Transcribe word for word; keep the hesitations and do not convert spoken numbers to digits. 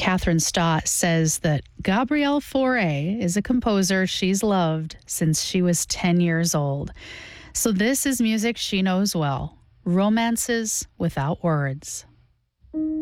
Catherine Stott says that Gabrielle Fauré is a composer she's loved since she was ten years old. So this is music she knows well, romances without words.